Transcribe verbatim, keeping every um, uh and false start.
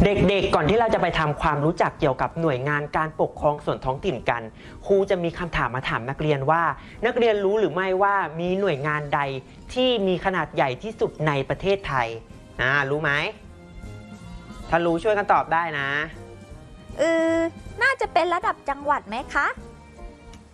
เด็กๆก่อนที่เราจะไปทำความรู้จักเกี่ยวกับหน่วยงานการปกครองส่วนท้องถิ่นกันครูจะมีคำถามมาถามนักเรียนว่านักเรียนรู้หรือไม่ว่ามีหน่วยงานใดที่มีขนาดใหญ่ที่สุดในประเทศไทยนะรู้ไหมถ้ารู้ช่วยกันตอบได้นะเออน่าจะเป็นระดับจังหวัดไหมคะ